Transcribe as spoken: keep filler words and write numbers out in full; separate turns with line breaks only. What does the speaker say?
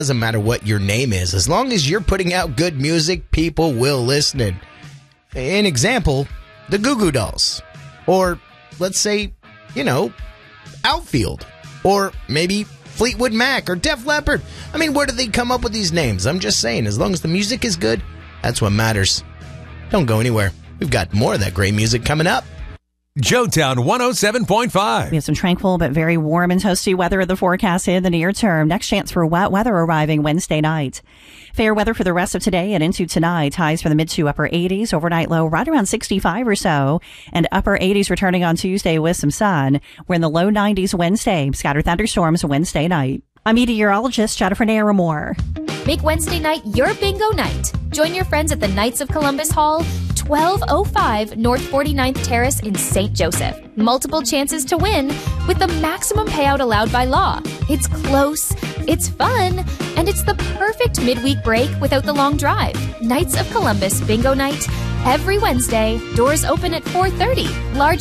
Doesn't matter what your name is. As long as you're putting out good music, people will listen. An example, the Goo Goo Dolls. Or, let's say, you know, Outfield. Or maybe Fleetwood Mac or Def Leppard. I mean, where do they come up with these names? I'm just saying, as long as the music is good, that's what matters. Don't go anywhere. We've got more of that great music coming up.
Joetown one oh seven point five.
We have some tranquil but very warm and toasty weather in the forecast in the near term. Next chance for wet weather arriving Wednesday night. Fair weather for the rest of today and into tonight. Highs for the mid to upper eighties. Overnight low right around sixty-five or so. And upper eighties returning on Tuesday with some sun. We're in the low nineties Wednesday. Scattered thunderstorms Wednesday night. I'm meteorologist Jennifer Naramore.
Make Wednesday night your bingo night. Join your friends at the Knights of Columbus Hall, twelve oh five North forty-ninth Terrace in Saint Joseph. Multiple chances to win with the maximum payout allowed by law. It's close, it's fun, and it's the perfect midweek break without the long drive. Knights of Columbus Bingo Night every Wednesday. Doors open at four thirty. Large